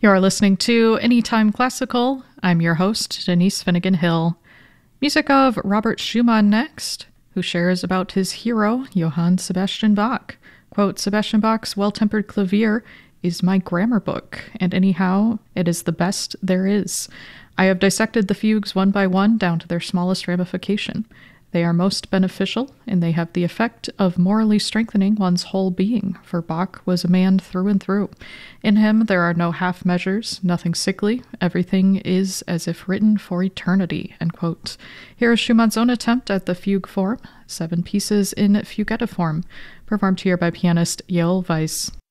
You're listening to Anytime Classical. I'm your host, Denise Finnegan Hill. Music of Robert Schumann next, who shares about his hero, Johann Sebastian Bach. Quote, Sebastian Bach's Well-Tempered Clavier is my grammar book, and anyhow, it is the best there is. I have dissected the fugues one by one down to their smallest ramification. They are most beneficial, and they have the effect of morally strengthening one's whole being, for Bach was a man through and through. In him there are no half measures, nothing sickly, everything is as if written for eternity, end quote. Here is Schumann's own attempt at the fugue form, 7 pieces in fugetta form, performed here by pianist Yael Weiss.